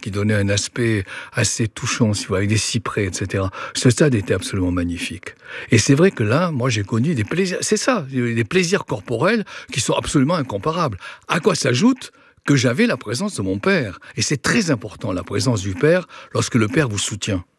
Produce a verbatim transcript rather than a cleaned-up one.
qui donnait un aspect assez touchant, si vous voulez, avec des cyprès, et cetera. Ce stade était absolument magnifique. Et c'est vrai que là, moi, j'ai connu des plaisirs, c'est ça, des plaisirs corporels qui sont absolument incomparables. À quoi s'ajoute que j'avais la présence de mon père. Et c'est très important, la présence du père, lorsque le père vous soutient.